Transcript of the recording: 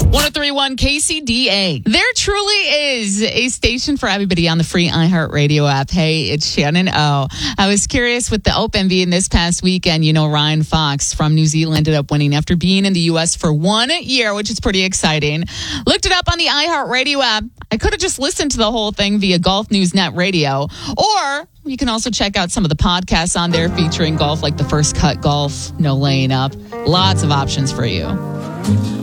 1031 KCDA. There truly is a station for everybody on the free iHeartRadio app. Hey, it's Shannon O. I was curious with the Open in this past weekend. You know, Ryan Fox from New Zealand ended up winning after being in the U.S. for 1 year, which is pretty exciting. Looked it up on the iHeartRadio app. I could have just listened to the whole thing via Golf News Net Radio, or you can also check out some of the podcasts on there featuring golf, like the First Cut Golf, No Laying Up. Lots of options for you.